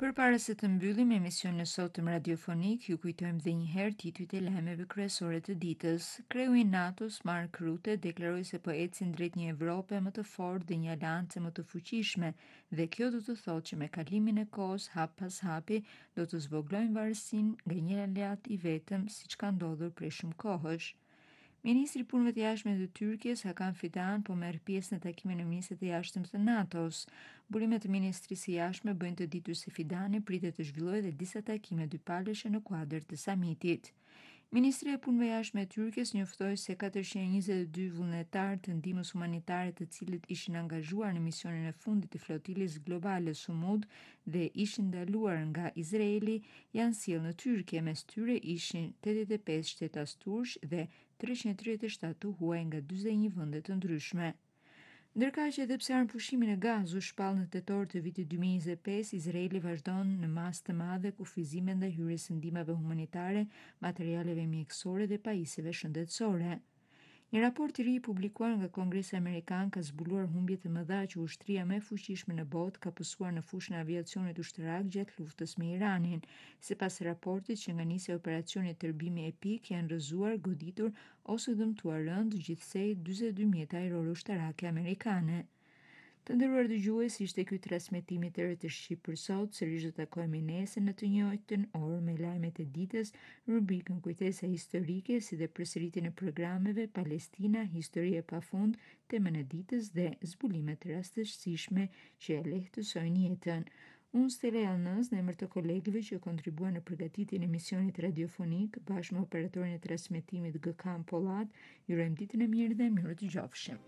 Përpara se të mbyllim emisionin e sotëm radiofonik, ju kujtojmë edhe një herë titujt e lajmeve kryesore të ditës. Kreu i NATO-s Mark Rutte deklaroi se po ecin drejt një Evrope më të fortë dhe një aleance më të fuqishme, dhe kjo do të thotë që me kalimin e kohës, hap pas hapi, do të zvoglojnë varësinë nga një aleat i vetëm, siç ka ndodhur prej shumë kohësh. Ministri i Punëve të Jashtme të Tyrkisë, Hakan Fidan, po merr pjesë në takimin e ministrave të jashtëm të NATO-s. Burimet e Ministrisë së Jashtme bëjnë të ditur se Fidani pritet të zhvillojë edhe disa takime dypalëshe në kuadër të samitit. Ministria e Punëve Jashtme e Tyrkisë njoftoi se 422 vullnetarë të ndihmës humanitare, të cilët ishin angazhuar në misionin e fundit të flotilës globale Sumud dhe ishin ndaluar nga Izraeli, janë sjellë në Tyrke. Mes tyre ishin 85 shtetas turq dhe 337 të huaj nga 41 vende të ndryshme. Ndërkaq që edhe pse armëpushimin e Gazës u shpall në tetor të vitit 2025, Izraeli vazhdon në masë të madhe kufizime ndaj hyrjes së ndihmave humanitare, materialeve mjekësore dhe pajisjeve shëndetësore. Një raport i ri publikuar nga Kongresi Amerikan ka zbuluar humbje të mëdha që ushtria më e fuqishme në botë ka pësuar në fushën e aviacionit ushtarak gjatë luftës me Iranin. Sipas raportit, që nga nisja e operacionit tërbimi epik, janë rrëzuar, goditur ose dëmtuar rënd gjithsej 42 mjete ajrore ushtarake amerikane. Të nderuar dëgjues, ishte ky transmetimi i tërë të Shqip për sot. Sërish do takohemi nesër në të njëjtën orë me lajmet e ditës, rubrikën Kujtesa historike, si dhe përsëritjen e programeve Palestina, histori e pafund, temën e ditës dhe zbulimet të rastësishme që e lehtësojnë jetën. Unë Stella Alnës, në emër të kolegëve që kontribuan në përgatitjen e emisionit radiofonik, bashkë me operatorin e transmetimit Gkan Pollat, ju urojmë ditën e mirë dhe mirë të gjofshim.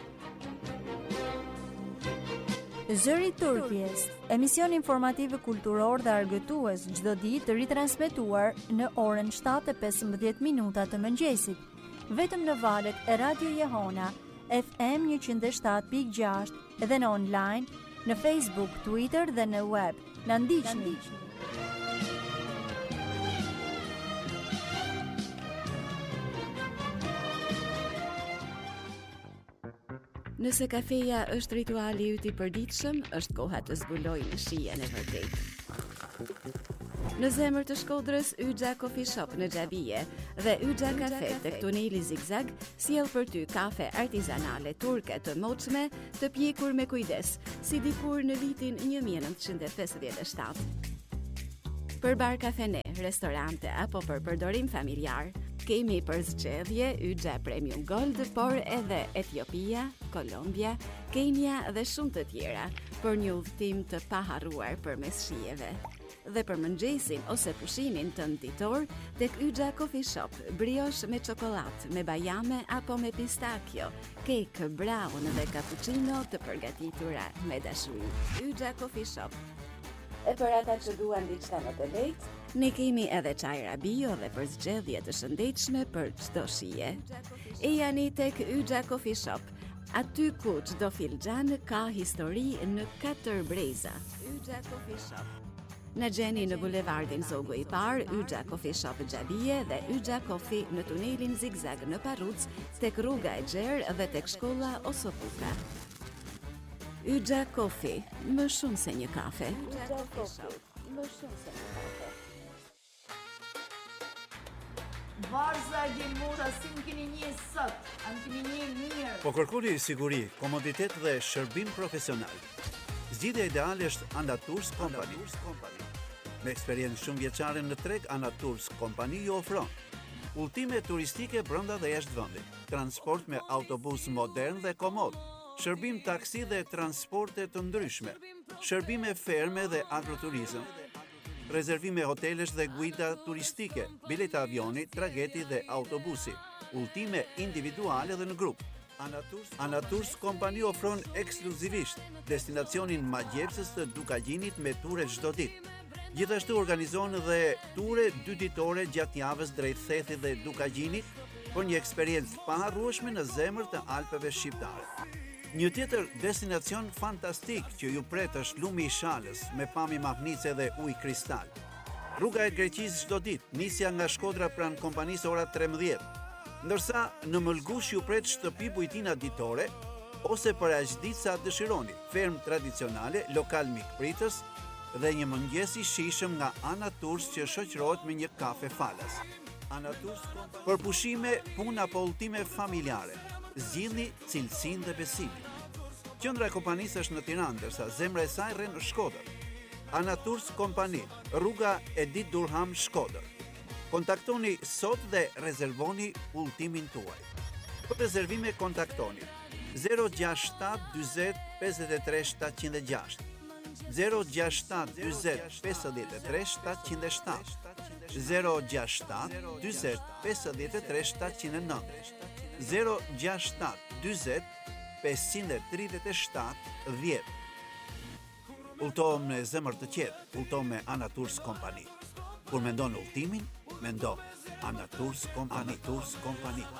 Zëri i Turqisë, emision informativ kulturor dhe argëtues çdo ditë ritransmetuar në orën 7:15 minuta të mëngjesit, vetëm në valët e Radio Jehona, FM 107.6 dhe në online, në Facebook, Twitter dhe në web. Na ndiqni. Nëse kafeja është rituali yt i përditshëm, është koha të zbulojmë shijen e vërtetë. Në zemër të Shkodrës, Yxha Coffee Shop në Xhabije dhe Yxha Cafe tek tuneli Zigzag sjell për ty kafe artizanale turke të moçme, të pjekur me kujdes, si dikur në vitin 1957. Për bar kafene, restorante apo për përdorim familjar, kemi për zgjedhje Yxha Premium Gold, por edhe Etiopia, Kolombia, Kenia dhe shumë të tjera, për një udhëtim të paharruar përmes shijeve. Dhe për mëngjesin ose pushimin të ditor, tek Yxha Coffee Shop, brioche me çokollatë, me bajame apo me pistakjo, kek, brown dhe cappuccino të përgatitura me dashuri. Yxha Coffee Shop. E për ata që duan diçka më të lehtë, ne kemi edhe çajra bio dhe për zgjedhje të shëndetshme për çdo shije. E jani tek Yxha Coffee Shop, aty ku çdo filxhan ka histori në 4 breza. Yxha Coffee Shop. Në gjeni në bulevardin Zogu i Parë, Yxha Coffee Shop Xhabije dhe Yxha Coffee në tunelin Zigzag në Parruc, tek rruga e Gjerë dhe tek shkolla Osopuka. Yxha Coffee, më shumë se një kafe. Yxha Coffee, më shumë se një kafe. Varza Gjelmura, si më keni një sot, a më keni një mirë. Po kërkoni siguri, komoditet dhe shërbim profesional. Zgjidhja ideale është Anatours Company. Me eksperiencë shumë vjeçare në treg, Anatours Company ju ofron udhëtime turistike brenda dhe jashtë vendit, transport me autobus modern dhe komod, shërbim taksi dhe transporte të ndryshme, shërbime ferme dhe agroturizëm, rezervime hotelesh dhe guida turistike, bileta avioni, trageti dhe autobusi, udhëtime individuale dhe në grup. Anatours Company ofron ekskluzivisht destinacionin magjepsës të Dukagjinit me ture çdo ditë. Gjithashtu organizon dhe ture 2 ditore gjatë javës drejt Thethit dhe Dukagjinit për një eksperiencë paharrueshme në zemër të Alpeve shqiptare. Një tjetër destinacion fantastik që ju pret është Lumi i Shalës me pamje mahnice dhe ujë kristal. Rruga e Greqisë çdo ditë, nisja nga Shkodra pranë kompanisë ora 13. Ndërsa në Mëlgush ju pret shtëpi bujtina ditore ose për aq ditë sa dëshironi, ferm tradicionale, lokal mikpritës, dhe një mëngjes i shijshëm nga Ana Tours që shoqërohet me një kafe falas. Ana Tours për pushime, punë apo udhëtime familjare. Zgjidhni cilësinë dhe besimin. Qendra e kompanisë është në Tiranë, ndërsa zemra e saj rrin në Shkodër. Ana Tours Kompani, rruga Edith Durham, Shkodër. Kontaktoni sot dhe rezervoni udhëtimin tuaj. Për rezervime kontaktoni 067 40 53 706, 067 40 53 707, 067 40 53 709, 067 40 537 10. Udhtohem në zemër të qetë, udhtohem me Ana Tours Kompani. Kur mendon udhtimin, mendo Ana Tours Kompani.